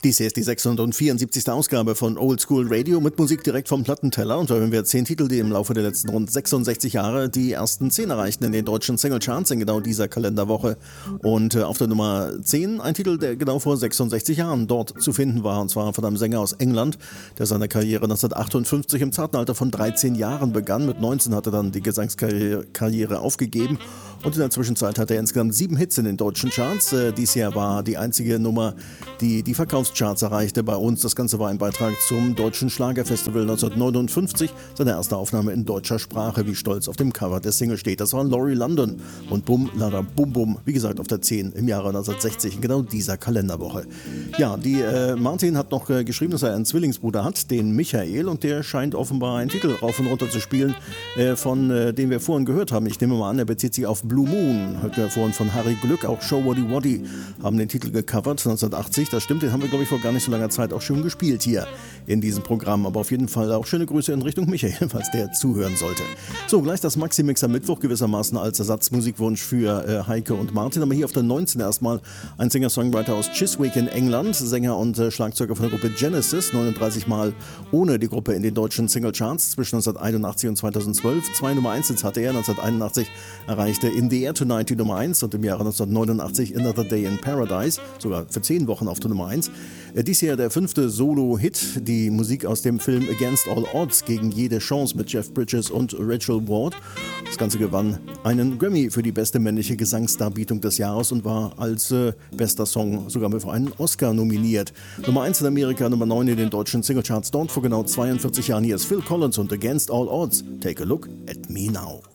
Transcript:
Dies hier ist die 674. Ausgabe von Old School Radio mit Musik direkt vom Plattenteller. Und da hören wir 10 Titel, die im Laufe der letzten rund 66 Jahre die ersten 10 erreichten in den deutschen Singlecharts in genau dieser Kalenderwoche. Und auf der Nummer 10 ein Titel, der genau vor 66 Jahren dort zu finden war. Und zwar von einem Sänger aus England, der seine Karriere 1958 im zarten Alter von 13 Jahren begann. Mit 19 hat er dann die Gesangskarriere aufgegeben. Und in der Zwischenzeit hatte er insgesamt 7 Hits in den deutschen Charts. Dies Jahr war die einzige Nummer, die die Verkaufscharts erreichte bei uns. Das Ganze war ein Beitrag zum Deutschen Schlagerfestival 1959. Seine erste Aufnahme in deutscher Sprache, wie stolz auf dem Cover der Single steht. Das war Laurie London und Bum, Lada, Bum, Bum. Wie gesagt, auf der 10 im Jahre 1960, in genau dieser Kalenderwoche. Ja, die Martin hat noch geschrieben, dass er einen Zwillingsbruder hat, den Michael. Und der scheint offenbar einen Titel rauf und runter zu spielen, von dem wir vorhin gehört haben. Ich nehme mal an, er bezieht sich auf Blue Moon. Hörten wir vorhin von Harry Glück, auch Show Waddy Waddy haben den Titel gecovert, 1980. Das stimmt, den haben wir, glaube ich, vor gar nicht so langer Zeit auch schon gespielt hier in diesem Programm. Aber auf jeden Fall auch schöne Grüße in Richtung Michael, falls der zuhören sollte. So, gleich das Maxi-Mix am Mittwoch gewissermaßen als Ersatzmusikwunsch für Heike und Martin. Aber hier auf der 19 erstmal ein Singer-Songwriter aus Chiswick in England, Sänger und Schlagzeuger von der Gruppe Genesis, 39 Mal ohne die Gruppe in den deutschen Singlecharts zwischen 1981 und 2012. 2 Nummer 1 Hits hatte er, 1981 erreichte In the Air Tonight die Nummer 1 und im Jahre 1989 Another Day in Paradise, sogar für 10 Wochen auf der Nummer 1. Dies hier der 5. Solo-Hit, die Musik aus dem Film Against All Odds, gegen jede Chance mit Jeff Bridges und Rachel Ward. Das Ganze gewann einen Grammy für die beste männliche Gesangsdarbietung des Jahres und war als bester Song sogar für einen Oscar nominiert. Nummer 1 in Amerika, Nummer 9 in den deutschen Singlecharts dort vor genau 42 Jahren. Hier ist Phil Collins und Against All Odds. Take a look at me now.